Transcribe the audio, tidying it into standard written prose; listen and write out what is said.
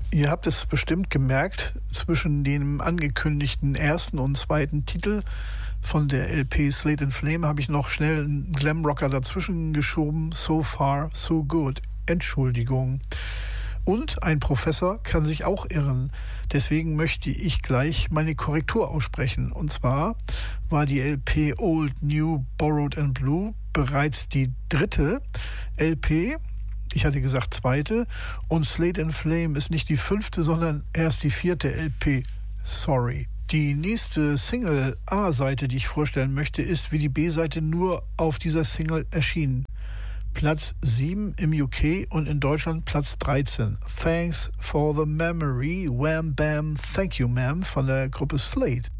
Ihr habt es bestimmt gemerkt, zwischen dem angekündigten ersten und zweiten Titel von der LP Slate in Flame habe ich noch schnell einen Glamrocker dazwischen geschoben. So far, so good. Entschuldigung. Und ein Professor kann sich auch irren. Deswegen möchte ich gleich meine Korrektur aussprechen. Und zwar war die LP Old, New, Borrowed and Blue bereits die dritte LP. Ich hatte gesagt zweite. Und Slate in Flame ist nicht die fünfte, sondern erst die vierte LP. Sorry. Die nächste Single A-Seite, die ich vorstellen möchte, ist wie die B-Seite nur auf dieser Single erschienen. Platz 7 im UK und in Deutschland Platz 13. Thanks for the Memory, Wham Bam, Thank You Ma'am von der Gruppe Slate.